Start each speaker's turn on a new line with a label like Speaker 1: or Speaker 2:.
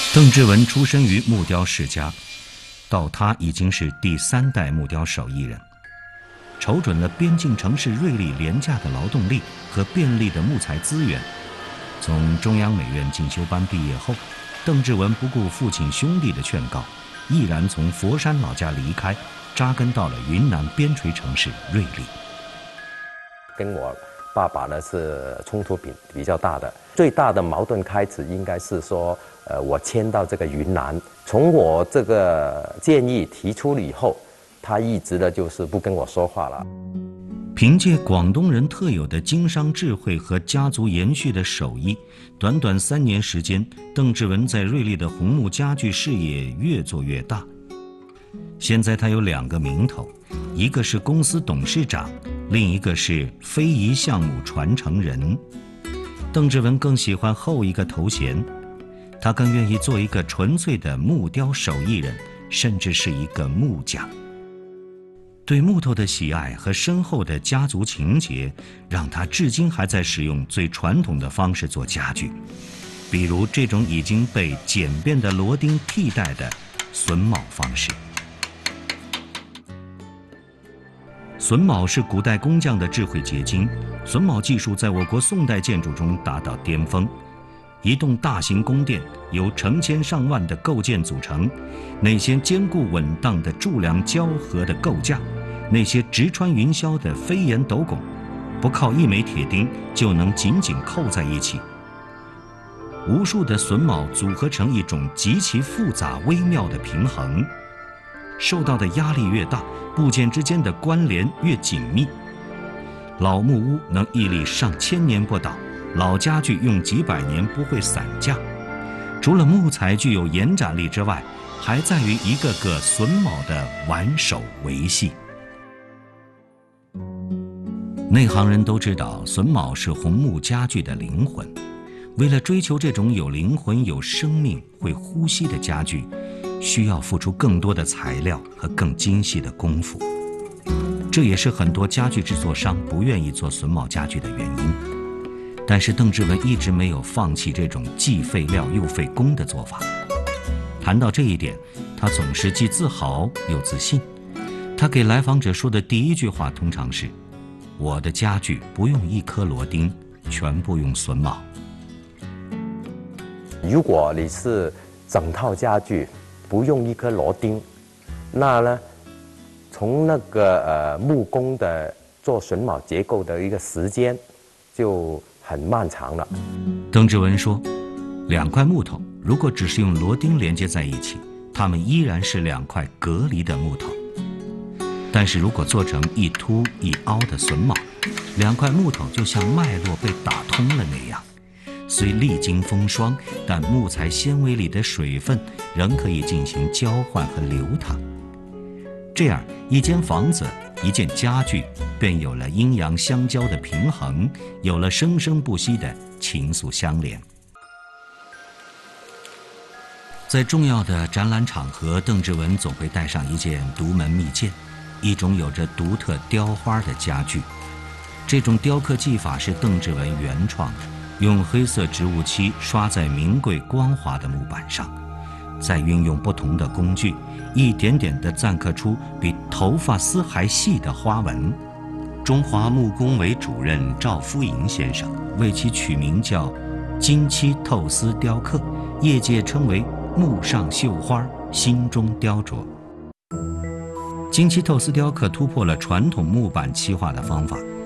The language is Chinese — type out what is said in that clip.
Speaker 1: 邓志文出身于木雕世家，到他已经是第3代木雕手艺人。瞅准了边境城市瑞丽廉价的劳动力和便利的木材资源，从中央美院进修班毕业后，邓志文不顾父亲兄弟的劝告，毅然从佛山老家离开，扎根到了云南边陲城市瑞丽。
Speaker 2: 跟我爸爸呢是冲突比较大的，最大的矛盾开始应该是说，我迁到这个云南，从我这个建议提出了以后，他一直呢就是不跟我说话了。
Speaker 1: 凭借广东人特有的经商智慧和家族延续的手艺，短短3年时间，邓志文在瑞丽的红木家具事业越做越大。现在他有2个名头，一个是公司董事长，另一个是非遗项目传承人。邓志文更喜欢后一个头衔，他更愿意做一个纯粹的木雕手艺人，甚至是一个木匠。对木头的喜爱和深厚的家族情结，让他至今还在使用最传统的方式做家具，比如这种已经被简便的螺钉替代的榫卯方式。榫卯是古代工匠的智慧结晶，榫卯技术在我国宋代建筑中达到巅峰。一栋大型宫殿由成千上万的构件组成，那些坚固稳当的柱梁交合的构架，那些直穿云霄的飞檐斗拱，不靠一枚铁钉就能紧紧扣在一起。无数的榫卯组合成一种极其复杂微妙的平衡，受到的压力越大，部件之间的关联越紧密。老木屋能屹立上千年不倒，老家具用几百年不会散架。除了木材具有延展力之外，还在于一个个榫卯的挽手维系。内行人都知道，榫卯是红木家具的灵魂。为了追求这种有灵魂、有生命、会呼吸的家具，需要付出更多的材料和更精细的功夫。这也是很多家具制作商不愿意做榫卯家具的原因。但是邓志文一直没有放弃这种既费料又费工的做法。谈到这一点，他总是既自豪又自信。他给来访者说的第一句话通常是：我的家具不用1颗螺钉，全部用榫卯。
Speaker 2: 如果你是整套家具不用1颗螺钉，那呢，从那个木工的做榫卯结构的一个时间就很漫长了。
Speaker 1: 邓志文说，2块木头如果只是用螺钉连接在一起，它们依然是2块隔离的木头。但是如果做成一凸一凹的榫卯，2块木头就像脉络被打通了那样，虽历经风霜，但木材纤维里的水分仍可以进行交换和流淌。这样一间房子、一件家具便有了阴阳相交的平衡，有了生生不息的情愫相连。在重要的展览场合，邓志文总会带上一件独门秘剑，一种有着独特雕花的家具。这种雕刻技法是邓志文原创的，用黑色植物漆刷在名贵光滑的木板上，再运用不同的工具，一点点地錾刻出比头发丝还细的花纹。中华木工委主任赵夫营先生为其取名叫金漆透丝雕刻，业界称为木上绣花，心中雕琢。金漆透丝雕刻突破了传统木板漆画的方法，